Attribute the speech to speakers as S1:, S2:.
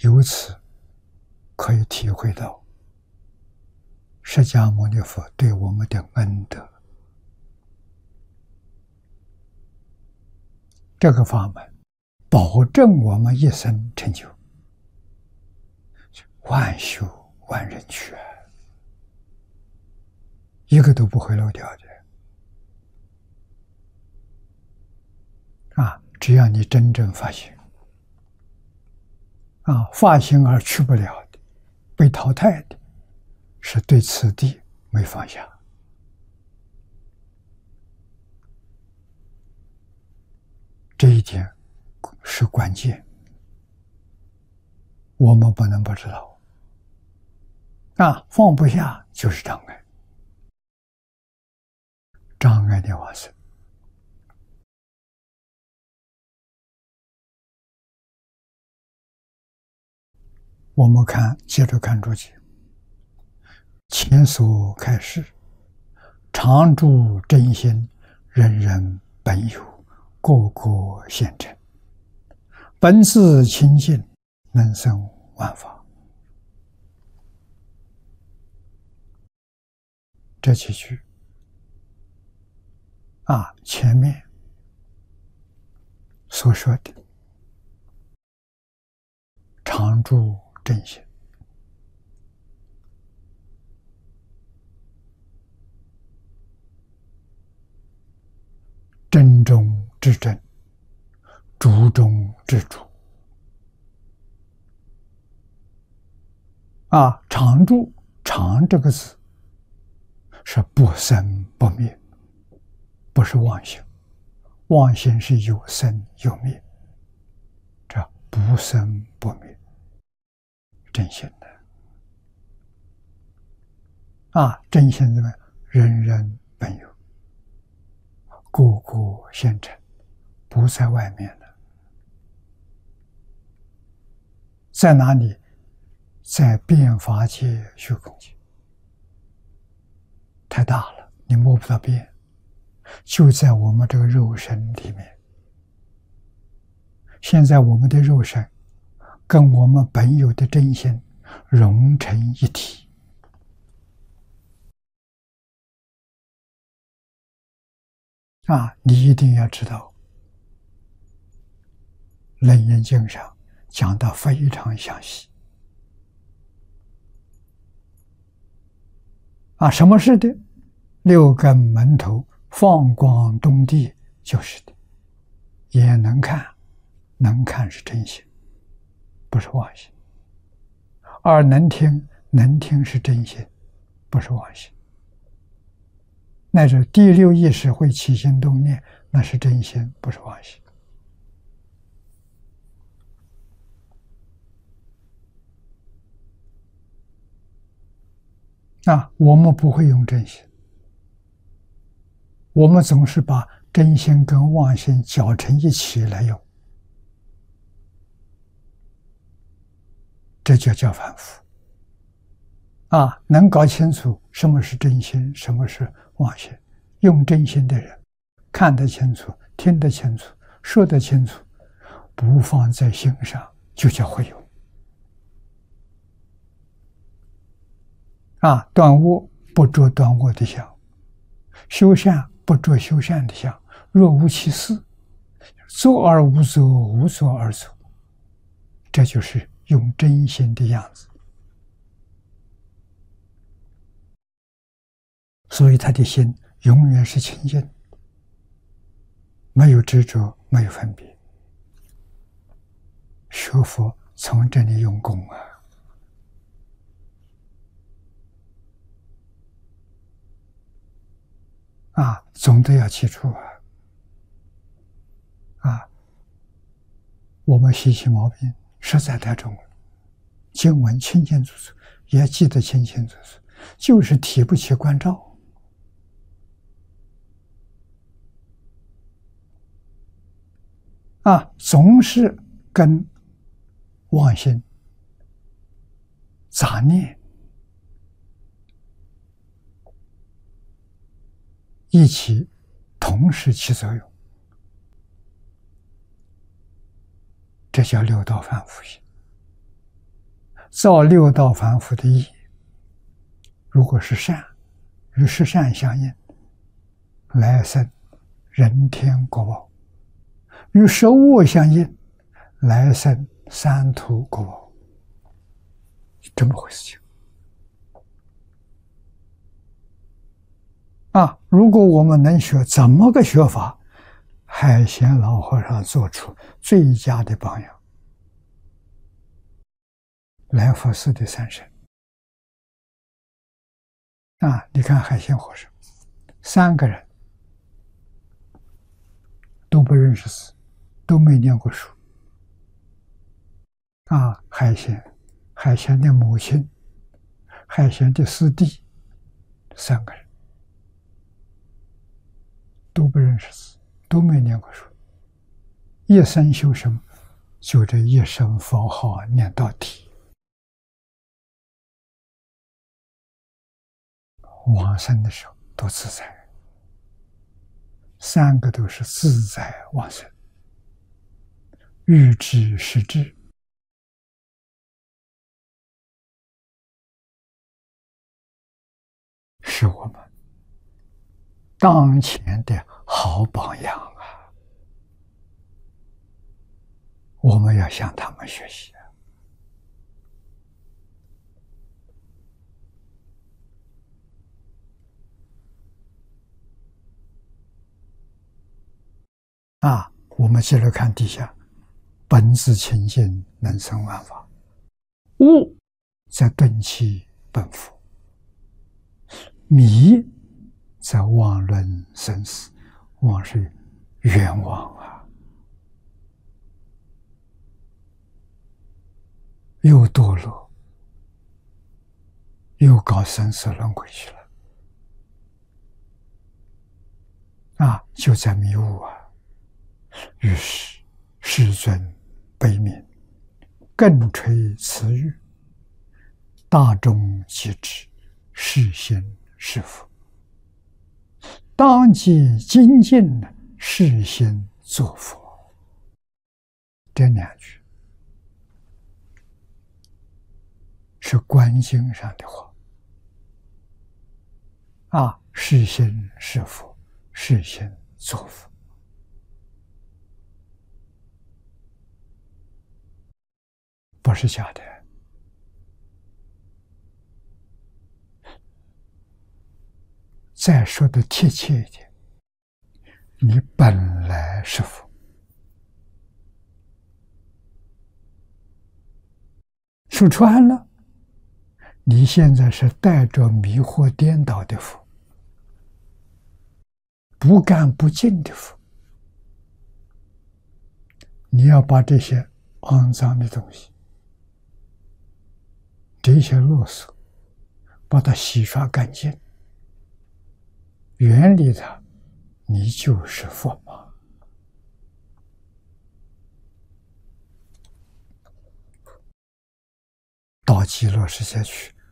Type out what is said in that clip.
S1: 由此可以体会到释迦牟尼佛对我们的恩德。这个法门保证我们一生成就，万修万人去，一个都不会漏掉的。只要你真正发心，发心而去不了的，被淘汰的，是对此地没放下。这一点是关键，我们不能不知道。放不下就是障碍，障碍的发生。我们接着看注解，前所开示，常住真心，人人本有，个个现成，本自清净，能生万法。这几句前面所说的常住真心，真中之真，主中之主。常住，常这个字是不生不灭，不是妄心。妄心是有生有灭，这不生不灭，真心的。真心怎么样？人人本有，个个现成，不在外面的。在哪里？在变法界、虚空界。太大了，你摸不到边，就在我们这个肉身里面。现在我们的肉身跟我们本有的真心融成一体。你一定要知道，《楞严经》上讲得非常详细。什么是的？六根门头放光动地就是的。眼能看，能看是真心，不是妄心；耳能听，能听是真心，不是妄心。乃至第六意识会起心动念，那是真心，不是妄心。我们不会用真心，我们总是把真心跟妄心搅成一起来用，这就叫凡夫。能搞清楚什么是真心，什么是妄心，用真心的人看得清楚，听得清楚，说得清楚，不放在心上，就叫会有。断恶不着断恶的相，修善不着修善的相，若无其事，作而无作，无作而作，这就是用真心的样子。所以他的心永远是清净，没有执着，没有分别。学佛从这里用功总得要记住我们习气毛病实在太重了，经文清清楚楚，也记得清清楚楚，就是提不起关照。总是跟妄心、杂念一起同时起作用，这叫六道凡夫心。 造六道凡夫的业，如果是善，与十善相应，来生人天国宝；与十恶相应，来生三途国宝。这么回事情啊！如果我们能学，怎么个学法？海贤老和尚做出最佳的榜样。来佛寺的三圣啊，你看海贤和尚，3个人都不认识字，都没念过书啊。海贤的母亲，海贤的师弟，3个人都不认识字，都没念过书，一生修什么？就这一声佛号念到底。往生的时候都自在，3个都是自在往生，欲知实知，是我们当前的好榜样啊！我们要向他们学习啊！我们接着看底下，本自清净，能生万法，悟则顿其本佛，迷则妄论生死，妄是冤枉啊！又堕落，又搞生死轮回去了啊！就在迷雾啊！于是世尊悲悯，更垂慈语，大众即知，是心是佛，当即精进，是心作佛。这2句是观经上的话啊，是心是佛，是心作佛。不是假的。再说的贴切一点，你本来是佛，说穿了，你现在是带着迷惑颠倒的佛，不干不净的佛。你要把这些肮脏的东西，这些垃圾，把它洗刷干净，远离它，你就是佛嘛。到极乐世界去，